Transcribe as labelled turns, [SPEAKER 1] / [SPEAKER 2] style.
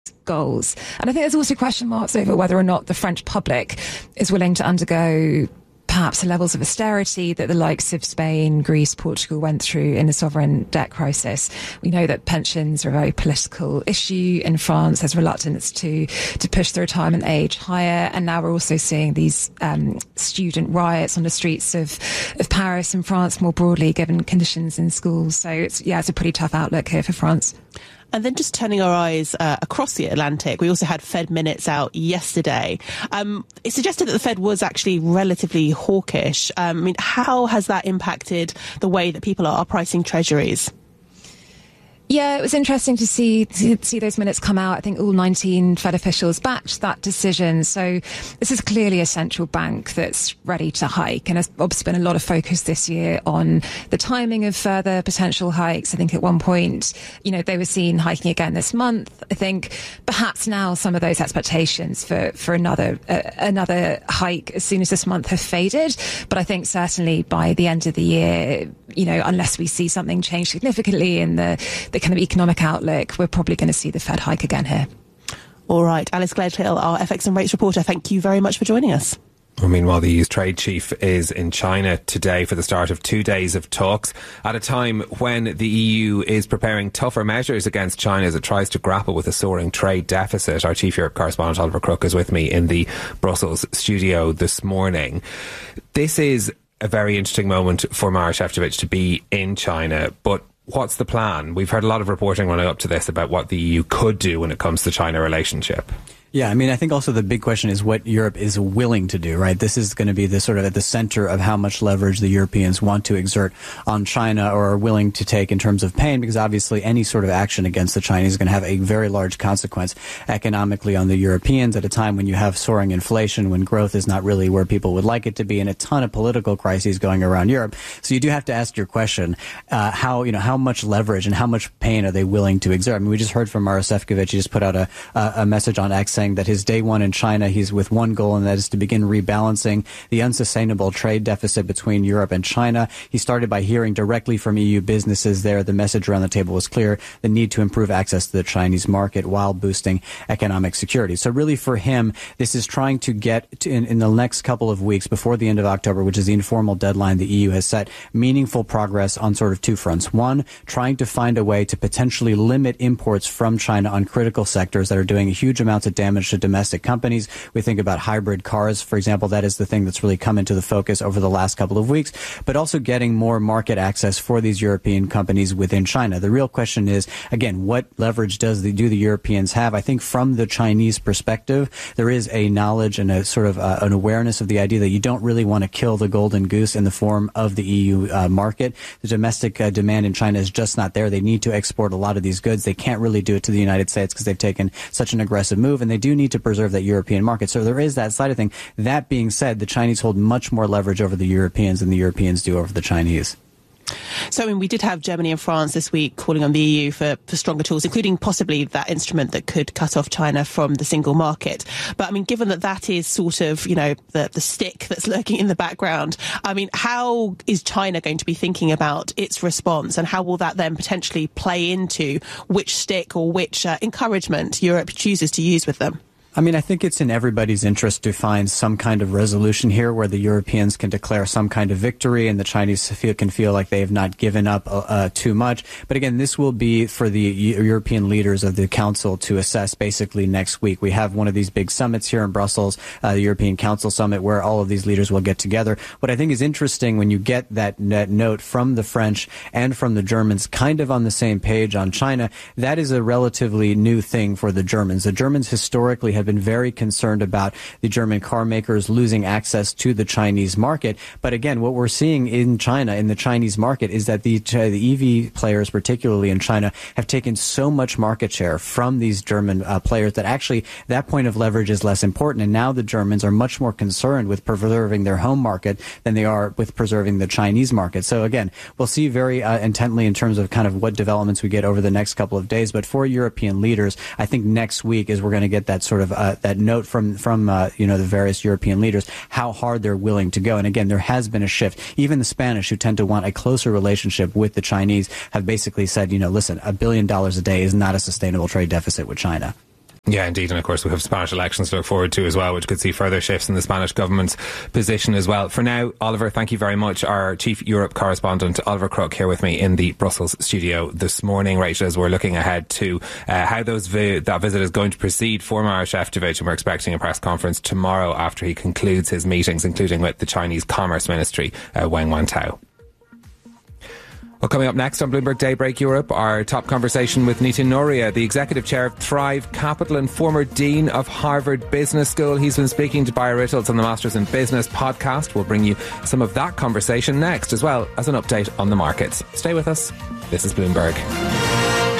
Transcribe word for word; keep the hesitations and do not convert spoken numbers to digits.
[SPEAKER 1] goals. And I think there's also question marks over whether or not the French public is willing to undergo perhaps the levels of austerity that the likes of Spain, Greece, Portugal went through in the sovereign debt crisis. We know that pensions are a very political issue in France. There's reluctance to to push the retirement age higher, and now we're also seeing these um, student riots on the streets of of Paris and France more broadly, given conditions in schools. So it's yeah, it's a pretty tough outlook here for France.
[SPEAKER 2] And then just turning our eyes uh, across the Atlantic, we also had Fed minutes out yesterday. Um, it suggested that the Fed was actually relatively hawkish. Um, I mean, how has that impacted the way that people are pricing treasuries?
[SPEAKER 1] Yeah, it was interesting to see to see those minutes come out. I think all nineteen Fed officials backed that decision. So this is clearly a central bank that's ready to hike. And there's obviously been a lot of focus this year on the timing of further potential hikes. I think at one point, you know, they were seen hiking again this month. I think perhaps now some of those expectations for, for another uh, another hike as soon as this month have faded. But I think certainly by the end of the year, you know, unless we see something change significantly in the, the kind of economic outlook, we're probably going to see the Fed hike again here.
[SPEAKER 2] All right. Alice Gledhill, our F X and rates reporter, thank you very much for joining us.
[SPEAKER 3] Well, meanwhile, the E U's trade chief is in China today for the start of two days of talks at a time when the E U is preparing tougher measures against China as it tries to grapple with a soaring trade deficit. Our chief Europe correspondent Oliver Crook is with me in the Brussels studio this morning. This is a very interesting moment for Maroš Šefčovič to be in China, but what's the plan? We've heard a lot of reporting running up to this about what the E U could do when it comes to the China relationship.
[SPEAKER 4] Yeah, I mean, I think also the big question is what Europe is willing to do, right? This is going to be the sort of at the center of how much leverage the Europeans want to exert on China or are willing to take in terms of pain, because obviously any sort of action against the Chinese is going to have a very large consequence economically on the Europeans at a time when you have soaring inflation, when growth is not really where people would like it to be, and a ton of political crises going around Europe. So you do have to ask your question, uh, how, you know, how much leverage and how much pain are they willing to exert? I mean, we just heard from Maroš Šefčovič. He just put out a, a, a message on X saying that his day one in China, he's with one goal, and that is to begin rebalancing the unsustainable trade deficit between Europe and China. He started by hearing directly from E U businesses there. The message around the table was clear: the need to improve access to the Chinese market while boosting economic security. So really for him, this is trying to get to, in, in the next couple of weeks before the end of October, which is the informal deadline the E U has set, meaningful progress on sort of two fronts. One, trying to find a way to potentially limit imports from China on critical sectors that are doing huge amounts of damage to domestic companies. We think about hybrid cars, for example. That is the thing that's really come into the focus over the last couple of weeks, but also getting more market access for these European companies within China. The real question is, again, what leverage does the, do the Europeans have? I think from the Chinese perspective, there is a knowledge and a sort of uh, an awareness of the idea that you don't really want to kill the golden goose in the form of the E U uh, market. The domestic uh, demand in China is just not there. They need to export a lot of these goods. They can't really do it to the United States because they've taken such an aggressive move, and they do need to preserve that European market. So there is that side of thing. That being said, the Chinese hold much more leverage over the Europeans than the Europeans do over the Chinese.
[SPEAKER 2] So, I mean, we did have Germany and France this week calling on the E U for, for stronger tools, including possibly that instrument that could cut off China from the single market. But, I mean, given that that is sort of, you know, the, the stick that's lurking in the background, I mean, how is China going to be thinking about its response, and how will that then potentially play into which stick or which uh, encouragement Europe chooses to use with them?
[SPEAKER 4] I mean, I think it's in everybody's interest to find some kind of resolution here where the Europeans can declare some kind of victory and the Chinese feel, can feel like they have not given up uh, too much. But again, this will be for the European leaders of the Council to assess basically next week. We have one of these big summits here in Brussels, uh, the European Council Summit, where all of these leaders will get together. What I think is interesting when you get that, that note from the French and from the Germans kind of on the same page on China, that is a relatively new thing for the Germans. The Germans historically have have been very concerned about the German car makers losing access to the Chinese market. But again, what we're seeing in China, in the Chinese market, is that the, the E V players, particularly in China, have taken so much market share from these German uh, players that actually that point of leverage is less important. And now the Germans are much more concerned with preserving their home market than they are with preserving the Chinese market. So again, we'll see very uh, intently in terms of kind of what developments we get over the next couple of days. But for European leaders, I think next week is we're going to get that sort of Uh, that note from from uh, you know the various European leaders, how hard they're willing to go. And again, there has been a shift. Even the Spanish, who tend to want a closer relationship with the Chinese, have basically said, you know, listen, a billion dollars a day is not a sustainable trade deficit with China.
[SPEAKER 3] Yeah, indeed. And of course, we have Spanish elections to look forward to as well, which could see further shifts in the Spanish government's position as well. For now, Oliver, thank you very much. Our Chief Europe correspondent, Oliver Crook, here with me in the Brussels studio this morning, Rachel, as we're looking ahead to uh, how those vi- that visit is going to proceed for Maroš Šefčovič. And we're expecting a press conference tomorrow after he concludes his meetings, including with the Chinese Commerce Ministry, uh, Wang Wantao. Well, coming up next on Bloomberg Daybreak Europe, our top conversation with Nitin Nohria, the executive chair of Thrive Capital and former dean of Harvard Business School. He's been speaking to Bayer Rittels on the Masters in Business podcast. We'll bring you some of that conversation next, as well as an update on the markets. Stay with us. This is Bloomberg.